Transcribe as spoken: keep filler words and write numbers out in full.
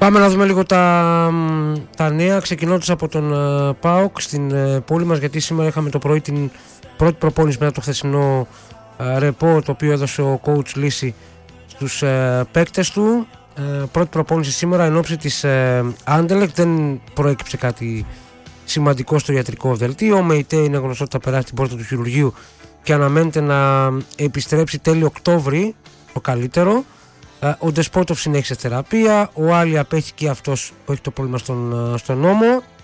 Πάμε να δούμε λίγο τα, τα νέα, ξεκινώντας από τον uh, ΠΑΟΚ στην uh, πόλη μας, γιατί σήμερα είχαμε το πρωί την πρώτη προπόνηση μετά το χθεσινό uh, ρεπό το οποίο έδωσε ο coach Λύση στους uh, παίκτες του. Uh, πρώτη προπόνηση σήμερα εν ώψη της Anderlecht, uh, δεν προέκυψε κάτι σημαντικό στο ιατρικό δελτίο. Ο ΜΕΙΤΕ είναι γνωστό ότι θα περάσει την πόρτα του χειρουργείου και αναμένεται να επιστρέψει τέλη Οκτώβρη το καλύτερο. Ο Ντεσπότοφ συνέχισε θεραπεία, ο Άλλη απέχει και αυτός που έχει το πρόβλημα στον, στον νόμο.